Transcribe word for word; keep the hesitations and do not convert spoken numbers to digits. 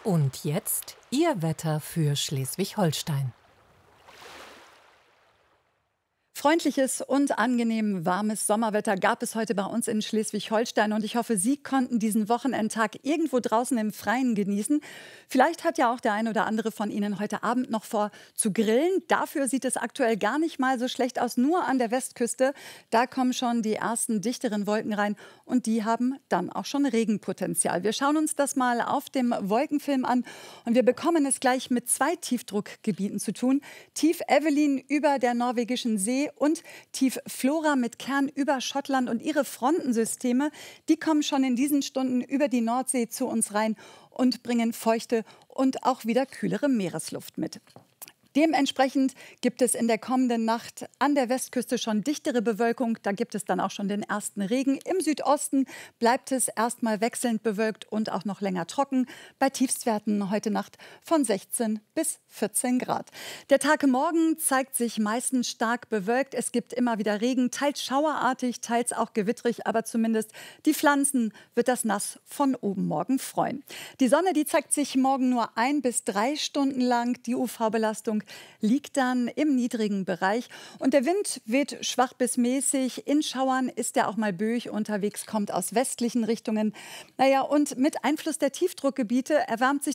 Und jetzt Ihr Wetter für Schleswig-Holstein. Freundliches und angenehm warmes Sommerwetter gab es heute bei uns in Schleswig-Holstein und ich hoffe, Sie konnten diesen Wochenendtag irgendwo draußen im Freien genießen. Vielleicht hat ja auch der ein oder andere von Ihnen heute Abend noch vor zu grillen. Dafür sieht es aktuell gar nicht mal so schlecht aus, nur an der Westküste. Da kommen schon die ersten dichteren Wolken rein und die haben dann auch schon Regenpotenzial. Wir schauen uns das mal auf dem Wolkenfilm an und wir bekommen es gleich mit zwei Tiefdruckgebieten zu tun. Tief Evelyn über der norwegischen See und Tief Flora mit Kern über Schottland und ihre Frontensysteme, die kommen schon in diesen Stunden über die Nordsee zu uns rein und bringen feuchte und auch wieder kühlere Meeresluft mit. Dementsprechend gibt es in der kommenden Nacht an der Westküste schon dichtere Bewölkung. Da gibt es dann auch schon den ersten Regen. Im Südosten bleibt es erstmal wechselnd bewölkt und auch noch länger trocken. Bei Tiefstwerten heute Nacht von sechzehn bis vierzehn Grad. Der Tag morgen zeigt sich meistens stark bewölkt. Es gibt immer wieder Regen, teils schauerartig, teils auch gewittrig. Aber zumindest die Pflanzen wird das Nass von oben morgen freuen. Die Sonne, die zeigt sich morgen nur ein bis drei Stunden lang. Die U V-Belastung liegt dann im niedrigen Bereich und der Wind weht schwach bis mäßig. In Schauern ist er auch mal böig unterwegs, kommt aus westlichen Richtungen. Naja, und mit Einfluss der Tiefdruckgebiete erwärmt sich